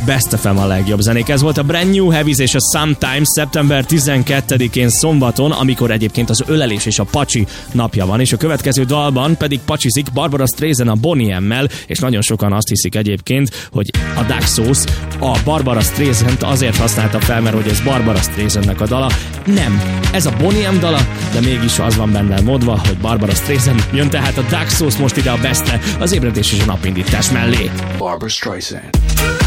Best FM a legjobb zenék. Ez volt a Brand New Heavies és a Sometimes szeptember 12-én szombaton, amikor egyébként az ölelés és a pacsi napja van, és a következő dalban pedig pacsizik Barbara Streisand a Boney M-mel, és nagyon sokan azt hiszik egyébként, hogy a Daxos a Barbara Streisand azért használta fel, mert hogy ez Barbara Streisandnek a dala. Nem, ez a Boney M dala, de mégis az van benne modva, hogy Barbara Streisand. Jön tehát a Daxos most ide a Best-re, az ébredés és a napindítás mellé. Barbara Streisand.